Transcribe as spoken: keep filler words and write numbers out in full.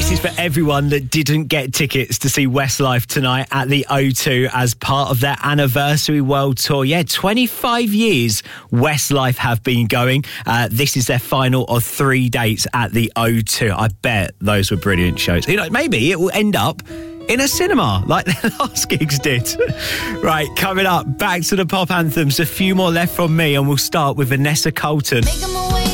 This is for everyone that didn't get tickets to see Westlife tonight at the O two as part of their anniversary world tour. Yeah, twenty-five years Westlife have been going. Uh, this is their final of three dates at the O two. I bet those were brilliant shows. You know, maybe it will end up in a cinema like their last gigs did. Right, coming up, back to the pop anthems. A few more left from me, and we'll start with Vanessa Colton.